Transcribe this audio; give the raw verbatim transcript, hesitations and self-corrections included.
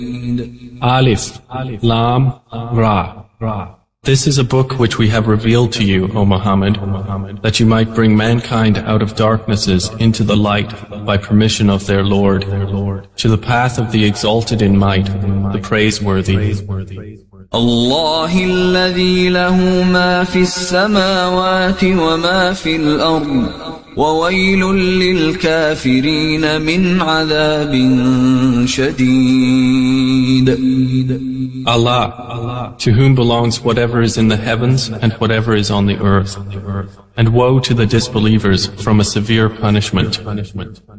Alif, Lam, Ra. This is a book which we have revealed to you, O Muhammad, that you might bring mankind out of darknesses into the light by permission of their Lord, to the path of the exalted in might, the praiseworthy. الله الذي له ما في السماوات وما في الأرض وويل للكافرين من عذاب شديد. Allah, to whom belongs whatever is in the heavens and whatever is on the earth, and woe to the disbelievers from a severe punishment.